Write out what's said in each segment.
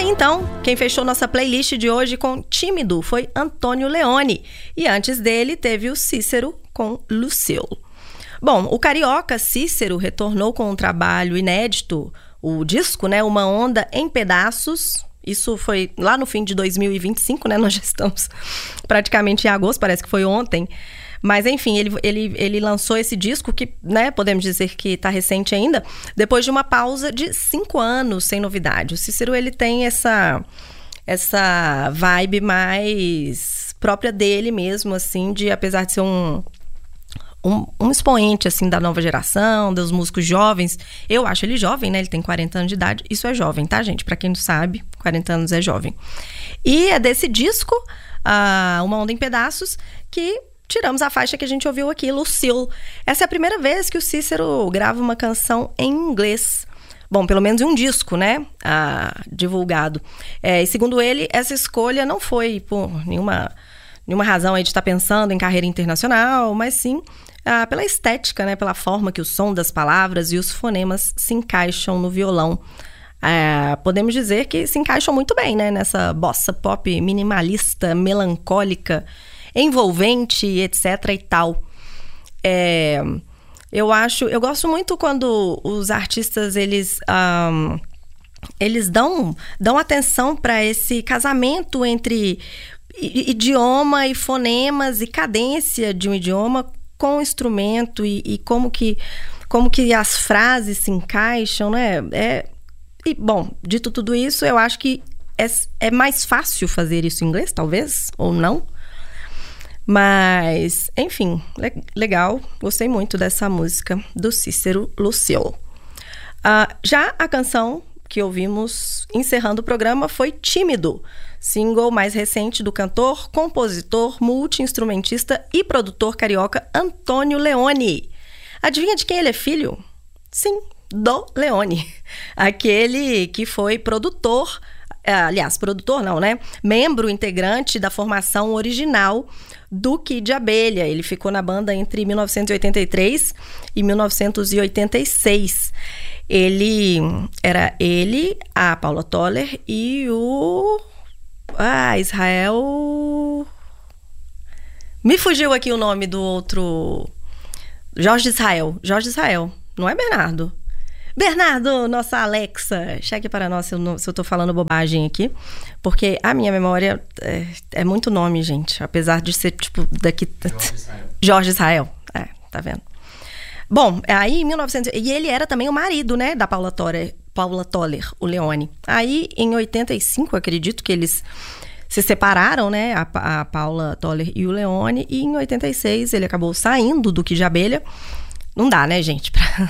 aí então, quem fechou nossa playlist de hoje com Tímido foi Antônio Leone. E antes dele teve o Cícero com Lucille. Bom, o carioca Cícero retornou com um trabalho inédito, o disco, né, Uma Onda em Pedaços. Isso foi lá no fim de 2025, né? Nós já estamos praticamente em agosto, parece que foi ontem. Mas, enfim, ele lançou esse disco que, né, podemos dizer que está recente ainda, depois de uma pausa de 5 anos sem novidade. O Cícero, ele tem essa vibe mais própria dele mesmo, assim, de, apesar de ser um expoente, assim, da nova geração, dos músicos jovens. Eu acho ele jovem, né? Ele tem 40 anos de idade. Isso é jovem, tá, gente? Pra quem não sabe, 40 anos é jovem. E é desse disco, Uma Onda em Pedaços, que tiramos a faixa que a gente ouviu aqui, Lucille. Essa é a primeira vez que o Cícero grava uma canção em inglês. Bom, pelo menos em um disco, né? Divulgado. E segundo ele, essa escolha não foi por nenhuma razão aí de estar pensando em carreira internacional, mas sim pela estética, né? Pela forma que o som das palavras e os fonemas se encaixam no violão. Podemos dizer que se encaixam muito bem, né? Nessa bossa pop minimalista, melancólica, envolvente, etc. e tal. Eu gosto muito quando os artistas, eles dão atenção para esse casamento entre idioma e fonemas e cadência de um idioma com o instrumento e como que as frases se encaixam, né? Bom, dito tudo isso, eu acho que é mais fácil fazer isso em inglês, talvez, ou não. Mas, enfim, legal. Gostei muito dessa música do Cícero, Lucille. Já a canção que ouvimos encerrando o programa foi Tímido, single mais recente do cantor, compositor, multi-instrumentista e produtor carioca Antônio Leone. Adivinha de quem ele é filho? Sim, do Leone. Aquele que foi produtor, produtor não, né? Membro integrante da formação original do Kid Abelha. Ele ficou na banda entre 1983 e 1986. A Paula Toller e o Israel... Me fugiu aqui o nome do outro... Jorge Israel, não é Bernardo? Bernardo, nossa Alexa, cheque para nós se eu tô falando bobagem aqui, porque a minha memória é muito nome, gente, apesar de ser tipo daqui... Jorge Israel, tá vendo? Bom, aí em 1900... E ele era também o marido, né, da Paula Toller, o Leone. Aí em 85, acredito que eles se separaram, né, a Paula Toller e o Leone, e em 86 ele acabou saindo do Kid Abelha. Não dá, né, gente,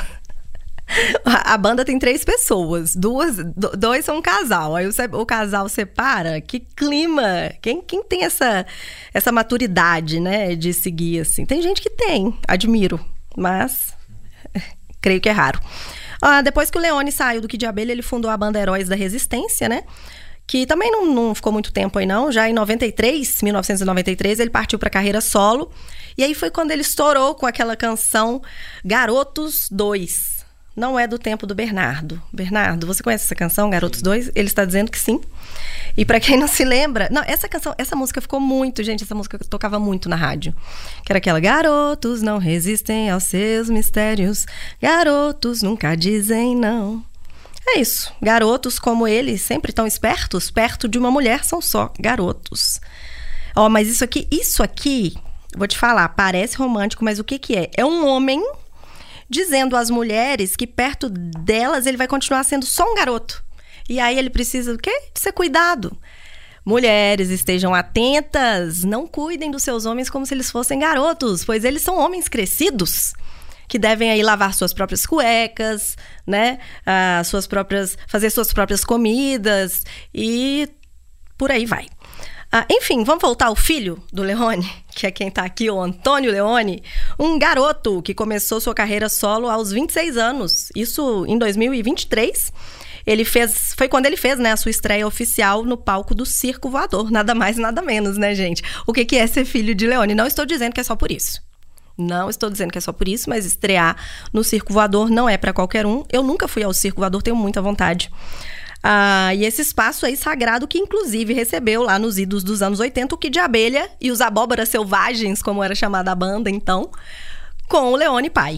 A banda tem 3 pessoas, 2 são um casal. Aí o casal separa, que clima! Quem tem essa maturidade, né, de seguir assim? Tem gente que tem, admiro, mas creio que é raro. Depois que o Leone saiu do Kid Abelha, ele fundou a banda Heróis da Resistência, né? Que também não ficou muito tempo aí não. Já em 1993, ele partiu para a carreira solo. E aí foi quando ele estourou com aquela canção Garotos 2. Não é do tempo do Bernardo. Bernardo, você conhece essa canção, Garotos 2? Ele está dizendo que sim. E pra quem não se lembra... Não, essa música ficou muito, gente. Essa música tocava muito na rádio. Que era aquela... Garotos não resistem aos seus mistérios. Garotos nunca dizem não. É isso. Garotos como ele, sempre tão espertos, perto de uma mulher, são só garotos. Mas isso aqui, vou te falar, parece romântico, mas o que é? É um homem... dizendo às mulheres que perto delas ele vai continuar sendo só um garoto. E aí ele precisa, de ser cuidado. Mulheres, estejam atentas, não cuidem dos seus homens como se eles fossem garotos, pois eles são homens crescidos, que devem aí lavar suas próprias cuecas, né? Fazer suas próprias comidas e por aí vai. Enfim, vamos voltar ao filho do Leone, que é quem tá aqui, o Antônio Leone, um garoto que começou sua carreira solo aos 26 anos, isso em 2023. Foi quando ele fez, né, a sua estreia oficial no palco do Circo Voador, nada mais, nada menos, né, gente? O que é ser filho de Leone? Não estou dizendo que é só por isso. Não estou dizendo que é só por isso, mas estrear no Circo Voador não é para qualquer um. Eu nunca fui ao Circo Voador, tenho muita vontade. E esse espaço aí sagrado que, inclusive, recebeu lá nos idos dos anos 80 o Kid de Abelha e os Abóboras Selvagens, como era chamada a banda, então, com o Leone pai.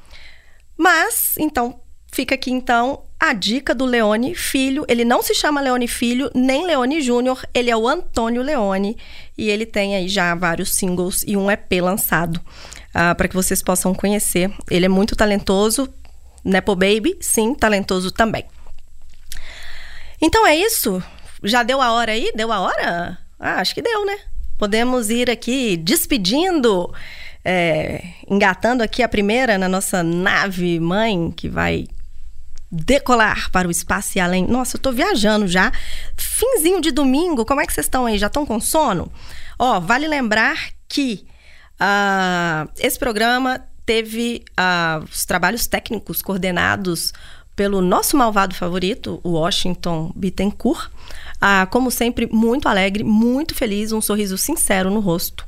Mas, então, fica aqui, então, a dica do Leone Filho. Ele não se chama Leone Filho, nem Leone Júnior, ele é o Antônio Leone. E ele tem aí já vários singles e um EP lançado, para que vocês possam conhecer. Ele é muito talentoso, Nepo Baby, sim, talentoso também. Então é isso. Já deu a hora aí? Deu a hora? Acho que deu, né? Podemos ir aqui despedindo, engatando aqui a primeira na nossa nave mãe, que vai decolar para o espaço e além. Nossa, eu tô viajando já. Finzinho de domingo, como é que vocês estão aí? Já estão com sono? Vale lembrar que esse programa teve os trabalhos técnicos coordenados pelo nosso malvado favorito, o Washington Bittencourt. Como sempre, muito alegre, muito feliz, um sorriso sincero no rosto.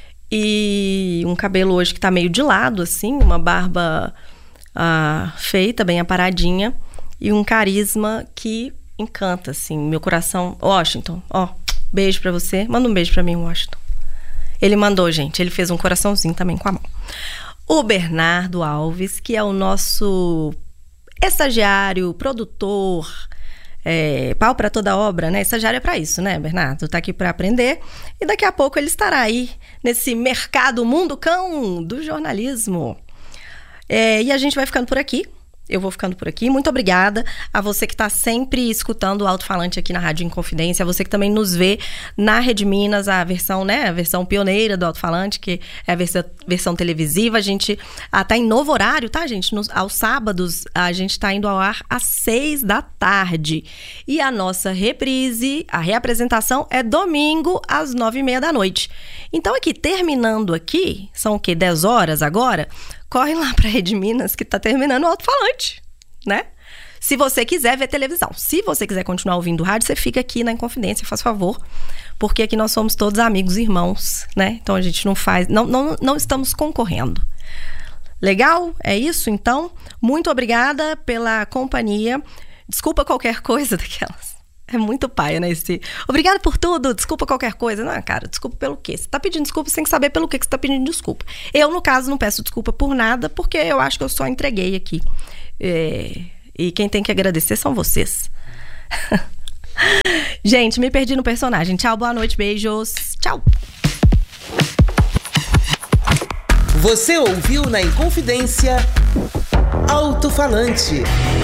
E um cabelo hoje que tá meio de lado, assim, uma barba feita, bem aparadinha. E um carisma que encanta, assim, meu coração. Washington, beijo pra você. Manda um beijo pra mim, Washington. Ele mandou, gente, ele fez um coraçãozinho também com a mão. O Bernardo Alves, que é o nosso estagiário, produtor, pau para toda obra, né? Estagiário é para isso, né, Bernardo? Tá aqui para aprender e daqui a pouco ele estará aí nesse mercado mundo cão do jornalismo. E a gente vai ficando por aqui. Eu vou ficando por aqui. Muito obrigada a você que está sempre escutando o Alto-Falante aqui na Rádio Inconfidência, a você que também nos vê na Rede Minas, a versão pioneira do Alto-Falante, que é a versão televisiva. A gente tá em novo horário, tá, gente? Aos sábados, a gente está indo ao ar às 6 da tarde. E a nossa reprise, a reapresentação, é domingo às 9h30 da noite. Então, aqui, terminando aqui, são o quê? 10 horas agora? Corre lá pra Rede Minas, que tá terminando o Alto-Falante, né? Se você quiser ver televisão. Se você quiser continuar ouvindo rádio, você fica aqui na Inconfidência, faz favor. Porque aqui nós somos todos amigos e irmãos, né? Então a gente não estamos concorrendo. Legal? É isso, então. Muito obrigada pela companhia. Desculpa qualquer coisa daquelas. É muito paia, né? Obrigada por tudo, desculpa qualquer coisa. Não, cara, desculpa pelo quê? Você tá pedindo desculpa, você tem que saber pelo que você tá pedindo desculpa. Eu, no caso, não peço desculpa por nada, porque eu acho que eu só entreguei aqui. E quem tem que agradecer são vocês. Gente, me perdi no personagem. Tchau, boa noite, beijos. Tchau. Você ouviu na Inconfidência Alto-Falante.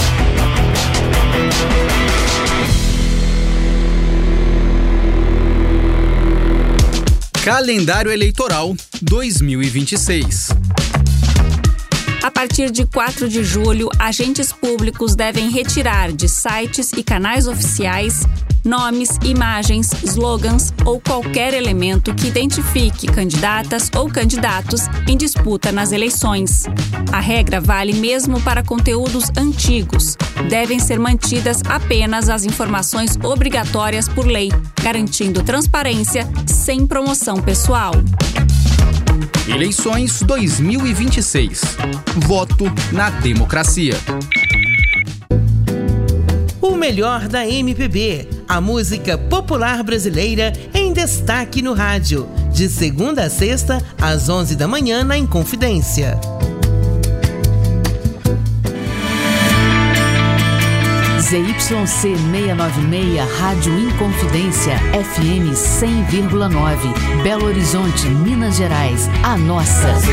Calendário Eleitoral 2026. A partir de 4 de julho, agentes públicos devem retirar de sites e canais oficiais nomes, imagens, slogans ou qualquer elemento que identifique candidatas ou candidatos em disputa nas eleições. A regra vale mesmo para conteúdos antigos. Devem ser mantidas apenas as informações obrigatórias por lei, garantindo transparência sem promoção pessoal. Eleições 2026. Voto na democracia. O melhor da MPB, a música popular brasileira em destaque no rádio, de segunda a sexta, às 11 da manhã na Inconfidência. ZYC 696, Rádio Inconfidência, FM 100,9, Belo Horizonte, Minas Gerais, a nossa.